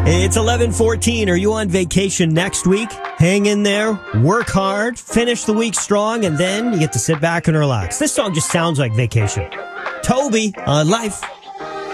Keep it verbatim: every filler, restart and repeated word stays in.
It's eleven fourteen. Are you on vacation next week? Hang in there, work hard, finish the week strong, and then you get to sit back and relax. This song just sounds like vacation. Toby on Life.